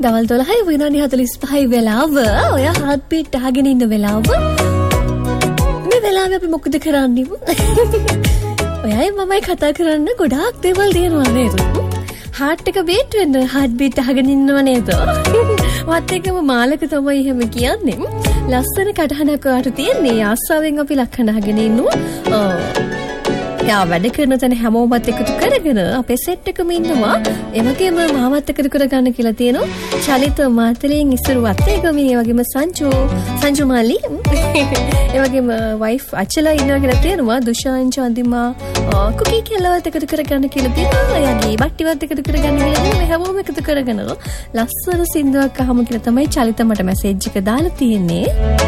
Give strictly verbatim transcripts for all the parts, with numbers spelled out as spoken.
දවල් දොළහයි විනාඩි හතළිස් පහයි වෙලාව. ඔය හાર્ට් බීට් අහගෙන ඉන්න වෙලාව. මේ වෙලාවේ අපි මොකද කරන්නේ? ඔයයි මමයි කතා කරන්න ගොඩාක් දේවල් දෙනවා නේද? හાર્ට් එක බීට් වෙන්න හાર્ට් බීට් අහගෙන ඉන්නව නේද? වත් එකම මාලක තමයි එහෙම කියන්නේ. ලස්සන කටහඬක් ඔයාට තියෙන්නේ. ආස්සාවෙන් අපි ලක්ෂණ අහගෙන ඉන්නවා. යා වැඩ කරන තැන හැමෝමත් එකතු කරගෙන අපේ සෙට් එකම ඉන්නවා. ඒ වගේම මාවත් එකතු කරගන්න කියලා තියෙනවා. චලිත මාතලෙන් ඉස්සරුවත් ඒකම ඒ වගේම සංජු සංජු මාලි ඒ වගේම වයිෆ් අචලා ඉන්නවා කියලා තියෙනවා. දුෂාන් චන්දිමා කුකී කියලාවත් එකතු කරගන්න කියලා තියෙනවා. එයාගේ බට්ටිවත් එකතු කරගන්න කියලා තියෙනවා. මේ හැමෝම එකතු කරගෙන ලස්සන සින්දුවක් අහමු කියලා තමයි චලිත මට මැසේජ් එක දාලා තියෙන්නේ.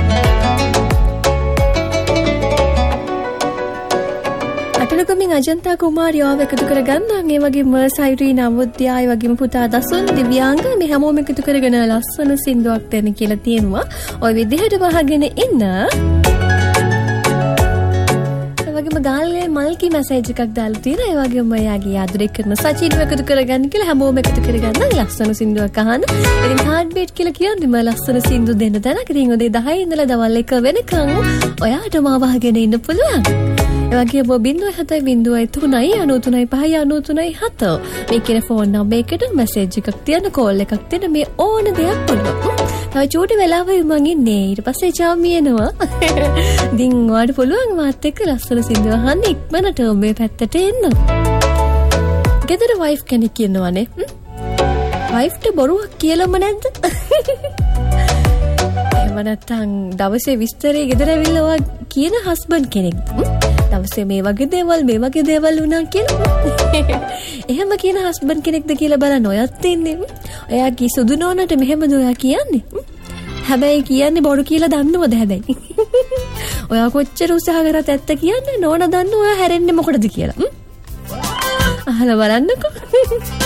අටලකමින් අජන්තා කුමාරියාව එකතු කරගන්නවා. ඒ වගේම සයිරීන අවුද්‍යා, ඒ වගේම පුතා දසුන් දිව්‍යාංග මේ හැමෝම එකතු කරගෙන ලස්සන සින්දුවක් දෙන්න කියලා තියෙනවා. ඔය විදිහට වහගෙන ඉන්න. ඒ වගේම ගාල්ලේ මල්කි මැසේජ් එකක් දාලා තියෙනවා. ඒ වගේම එයාගේ ආදරය කරන සචින්ව එකතු කරගන්න කියලා හැමෝම එකතු කරගන්න ලස්සන සින්දුවක් අහන්න. ඉතින් හાર્ට් බීට් කියලා කියන්නේ මම ලස්සන සින්දු දෙන්න තැනක. ඉතින් උදේ දහය ඉඳලා දවල් එක වෙනකන් ඔයාට මාව වහගෙන ඉන්න පුළුවන්. ඒ වගේම බිංදුව හතයි බිංදුවයි තුනයි අනූ තුනයි පහයි අනූ තුනයි හත මේ කියන ෆෝන් නම්බර් එකට මැසේජ් එකක් තියන්න, කෝල් එකක් දෙන්න, මේ ඕන දෙයක් පුළුවන්. තව චූටි වෙලාවයි මං ඉන්නේ. ඊට පස්සේ චාමි එනවා. ඉතින් ඔයාට පුළුවන් මාත් එක්ක ලස්සන සින්දුව අහන්න ඉක්මනට මේ පැත්තට එන්න. ගෙදර වයිෆ් කෙනෙක් ඉන්නවනේ. වයිෆ්ට බොරුවක් කියලාම නැද්ද? එහෙම නැත්නම් දවසේ විස්තරේ ගෙදර ඇවිල්ලා කියන හස්බන්ඩ් කෙනෙක්ද? දවසේ මේ වගේ දේවල් මේ වගේ දේවල් වුණා කියලා. එහෙම කියන හස්බන්ඩ් කෙනෙක්ද කියලා බලන්න ඔයත් ඉන්නේ. ඔයාගේ සුදු නෝනට මෙහෙමද ඔයා කියන්නේ? හැබැයි කියන්නේ බොරු කියලා දන්නවද හැබැයි? ඔයා කොච්චර උත්සාහ කරත් ඇත්ත කියන්නේ නෝනා දන්න ඔයා හැරෙන්නේ මොකටද කියලා. අහලා බලන්නකෝ.